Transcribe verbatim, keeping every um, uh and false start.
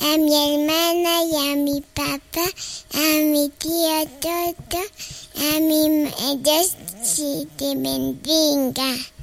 a mi hermana y a mi papá, a mi tío Toto, a mi... Dios sí te bendiga.